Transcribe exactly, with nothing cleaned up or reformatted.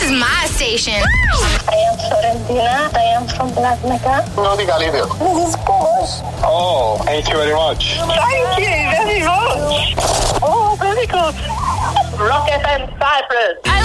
is my station. I am Florentina. I am from Black Mecca. No diga, Líder. This is Polish. Oh, thank you very much. Thank you very much. Oh, very good. Rocket and Cyprus. I